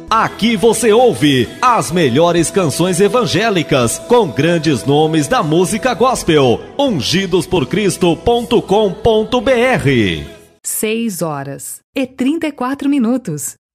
Aqui você ouve as melhores canções evangélicas com grandes nomes da música gospel. ungidosporcristo.com.br. 6 horas e 34 minutos.